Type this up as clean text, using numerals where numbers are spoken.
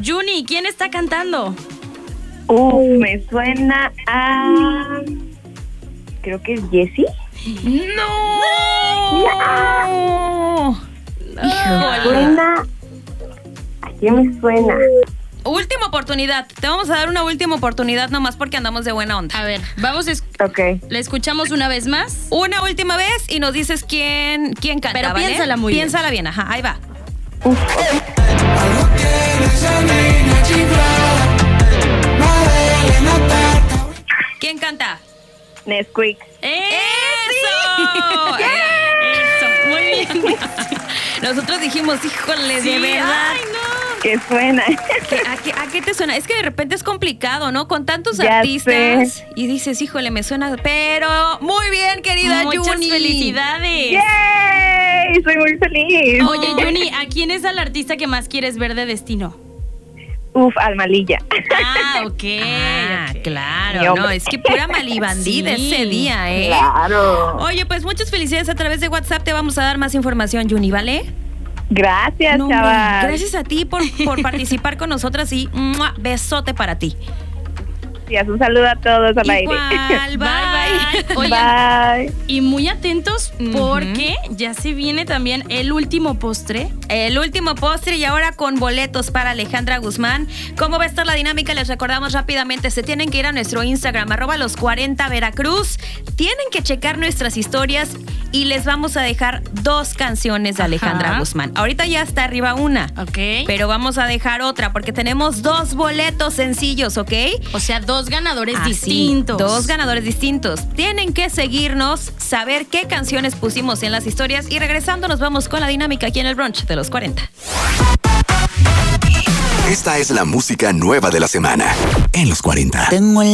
Juni, ¿quién está cantando? Me suena a... Creo que es Jessie. ¡No! Suena... ¿A quién me suena? Última oportunidad. Te vamos a dar una última oportunidad nomás porque andamos de buena onda. A ver, vamos Ok. ¿la escuchamos una vez más? Una última vez y nos dices quién canta, Pero ¿vale? piénsala muy bien. Piénsala bien, ajá, ahí va. ¿Quién canta? Nesquik. ¡Eso! Eso, muy bien. Nosotros dijimos, híjole, Sí, de verdad. ay, no. ¿Qué suena? ¿A qué te suena? Es que de repente es complicado, ¿no? Con tantos Ya artistas. sé. Y dices, híjole, me suena. Pero muy bien, querida Muchas Juni. felicidades. ¡Yay! Soy muy feliz. Oye, Juni, ¿a quién es el artista que más quieres ver de Destino? Almalilla. Ah, ok. Ok. Claro, Mi hombre. no, es que pura malibandida Sí, ese día, ¿eh? Claro. Oye, pues muchas felicidades. A través de WhatsApp te vamos a dar más información, Juni, ¿vale? Gracias, No, hombre, chavas. gracias a ti por participar con nosotras y ¡mua! Besote para ti. Gracias, un saludo a todos al aire. Igual, bye. Oigan, Bye. y muy atentos porque ya se viene también el último postre. El último postre y ahora con boletos para Alejandra Guzmán. ¿Cómo va a estar la dinámica? Les recordamos rápidamente, se tienen que ir a nuestro Instagram, @los40 Veracruz. Tienen que checar nuestras historias y les vamos a dejar 2 canciones de Alejandra Ajá. Guzmán. Ahorita ya está arriba una, Ok. pero vamos a dejar otra porque tenemos 2 boletos sencillos, ¿ok? O sea, 2 ganadores Así, distintos. 2 ganadores distintos. Tienen que seguirnos, saber qué canciones pusimos en las historias y regresando nos vamos con la dinámica aquí en el brunch de los 40. Esta es la música nueva de la semana en los 40. Tengo el